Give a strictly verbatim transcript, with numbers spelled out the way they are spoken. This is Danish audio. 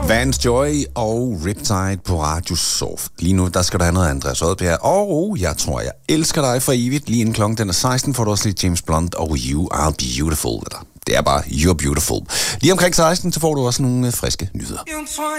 Vance Joy og Riptide på Radio Soft. Lige nu, der skal der have noget Andreas Odbjerg. Og jeg tror, jeg elsker dig for evigt. Lige inden klokken den er seksten, får du også lidt James Blunt og You Are Beautiful. Det er bare You're Beautiful. Lige omkring seksten, så får du også nogle friske nyheder.